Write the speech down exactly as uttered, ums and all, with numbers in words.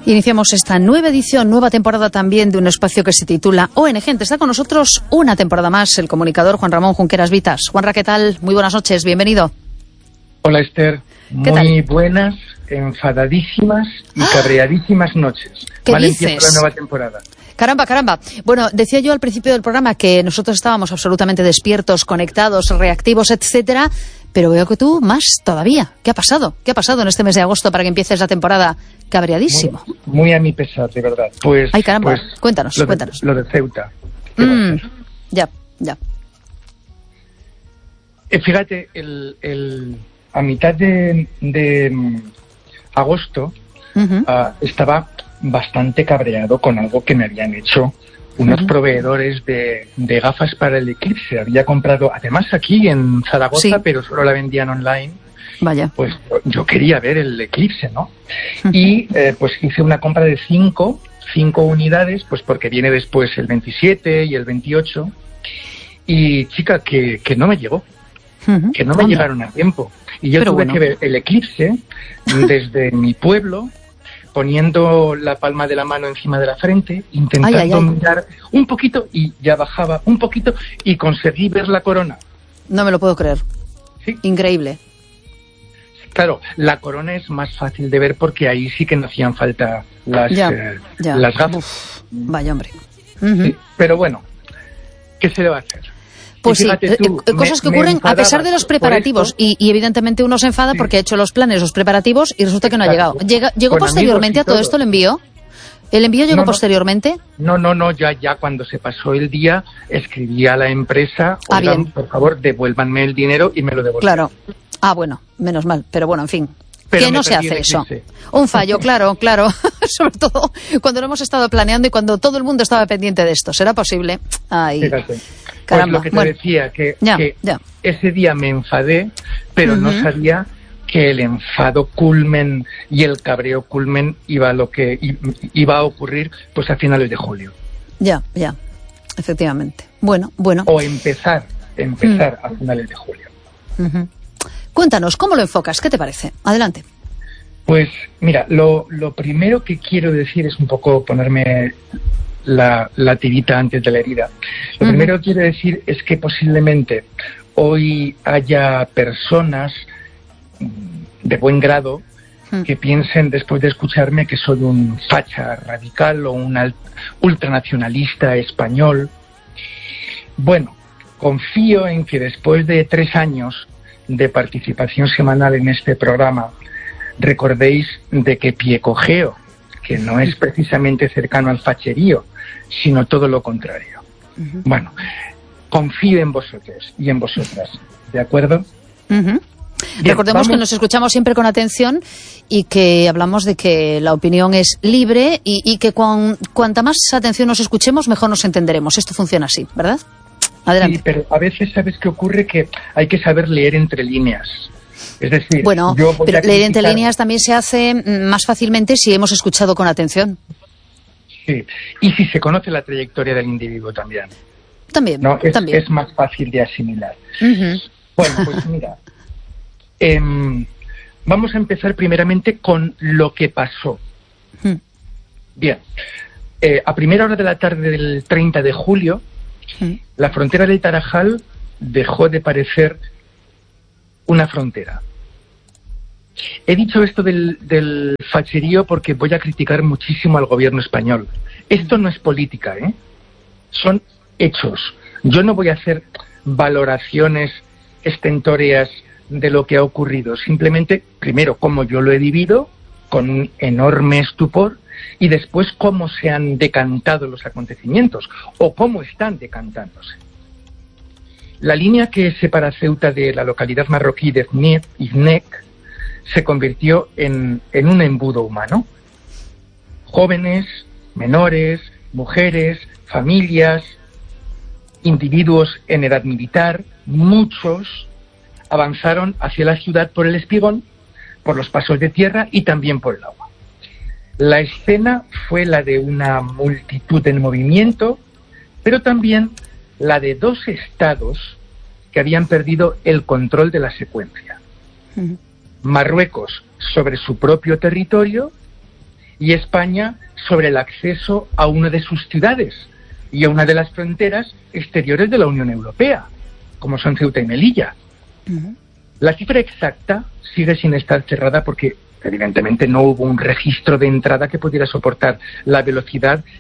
Iniciamos esta nueva edición, nueva temporada también de un espacio que se titula O N Gente. Está con nosotros una temporada más el comunicador Juan Ramón Junqueras Vitas. Juanra, ¿qué tal? Muy buenas noches, bienvenido. Hola, Esther. ¿Qué Muy tal? buenas, enfadadísimas y cabreadísimas noches. ¿Qué Mal dices? empieza la nueva temporada. Caramba, caramba. Bueno, decía yo al principio del programa que nosotros estábamos absolutamente despiertos, conectados, reactivos, etcétera, pero veo que tú más todavía. ¿Qué ha pasado? ¿Qué ha pasado en este mes de agosto para que empieces la temporada cabreadísimo? Muy, muy a mi pesar, de verdad. Pues, Ay, caramba. pues, Cuéntanos, lo de, cuéntanos. Lo de Ceuta. ¿Qué va a Mm, ser? ya, ya. Eh, fíjate, el, el, a mitad de, de mm, agosto Ujú. ah, estaba bastante cabreado con algo que me habían hecho unos Ujú. proveedores de, de gafas para el eclipse. Había comprado, además aquí en Zaragoza, Sí. pero solo la vendían online. Vaya. Pues yo, yo quería ver el eclipse, ¿no? Ujú. Y eh, pues hice una compra de cinco, cinco unidades, pues porque viene después el veintisiete y el veintiocho. Y chica, que, que no me llegó, Ujú. que no me Anda. llegaron a tiempo. Y yo Pero tuve bueno. que ver el eclipse desde mi pueblo, poniendo la palma de la mano encima de la frente, intentando Ay, ay, ay. mirar un poquito y ya bajaba un poquito y conseguí ver la corona. No me lo puedo creer. Sí. Increíble. Claro, la corona es más fácil de ver porque ahí sí que no hacían falta las, Ya, eh, ya. las gafas. Uf, vaya hombre. Ujú. Sí, pero bueno, ¿qué se le va a hacer? Pues Y sí, fíjate eh, tú, eh, cosas me- que me ocurren a pesar enfadaba de los por preparativos esto. y, y evidentemente uno se enfada Sí. porque ha hecho los planes, los preparativos y resulta que no ha llegado. Exacto. Llega- ¿Llegó Con posteriormente a amigos y todo todo. esto el envío? ¿El envío llegó No, no. posteriormente? No, no, no, ya, ya cuando se pasó el día, escribí a la empresa, Ah, oigan, bien. por favor, devuélvanme el dinero y me lo devuelven. Claro. Ah, bueno, menos mal, pero bueno, en fin. Pero Que me no se perdí hace el eso. eclipse. Un fallo, claro, claro. Sobre todo cuando lo hemos estado planeando y cuando todo el mundo estaba pendiente de esto. ¿Será posible? Ay, Fíjate. caramba. Pues lo que te Bueno, decía, que, ya, que ya. ese día me enfadé, pero no Ujú. sabía que el enfado culmen y el cabreo culmen iba a lo que i- iba a ocurrir pues a finales de julio. Ya, ya. Efectivamente. Bueno, bueno. O empezar, empezar Mm. a finales de julio. Ujú. Cuéntanos, ¿cómo lo enfocas? ¿Qué te parece? Adelante. Pues mira, lo, lo primero que quiero decir es un poco ponerme la, la tirita antes de la herida. Lo Ujú. primero que quiero decir es que posiblemente hoy haya personas mm, de buen grado Mm. que piensen después de escucharme que soy un facha radical o un al- ultranacionalista español. Bueno, confío en que después de tres años de participación semanal en este programa recordéis de que pie cojeo, que no es precisamente cercano al facherío, sino todo lo contrario. Ujú. Bueno, confío en vosotros y en vosotras, ¿de acuerdo? Ujú. Bien, Recordemos que vamos- nos escuchamos siempre con atención y que hablamos de que la opinión es libre y, y que cuan- cuanta más atención nos escuchemos, mejor nos entenderemos. Esto funciona así, ¿verdad? Adelante. Sí, pero a veces sabes qué ocurre, que hay que saber leer entre líneas. Es decir, Bueno, yo voy pero a leer entre criticar- líneas también se hace mm, más fácilmente si hemos escuchado con atención. Sí, y si se conoce la trayectoria del individuo también, También, ¿no? Es, también. es más fácil de asimilar. Ujú. Bueno, pues mira, em, vamos a empezar primeramente con lo que pasó. Mm. Bien, eh, a primera hora de la tarde del treinta de julio, Mm. la frontera del Tarajal dejó de parecer una frontera. He dicho esto del, del facherío porque voy a criticar muchísimo al gobierno español. Esto no es política, ¿eh? Son hechos. Yo no voy a hacer valoraciones estentóreas de lo que ha ocurrido. Simplemente, primero, cómo yo lo he vivido, con un enorme estupor, y después cómo se han decantado los acontecimientos, o cómo están decantándose. La línea que separa Ceuta de la localidad marroquí de Fnec, Ifnec se convirtió en, en un embudo humano. Jóvenes, menores, mujeres, familias, individuos en edad militar, muchos avanzaron hacia la ciudad por el espigón, por los pasos de tierra y también por el agua. La escena fue la de una multitud en movimiento, pero también la de dos estados que habían perdido el control de la secuencia. Ujú. Marruecos sobre su propio territorio y España sobre el acceso a una de sus ciudades y a una de las fronteras exteriores de la Unión Europea, como son Ceuta y Melilla. Uh-huh. La cifra exacta sigue sin estar cerrada porque evidentemente no hubo un registro de entrada que pudiera soportar la velocidad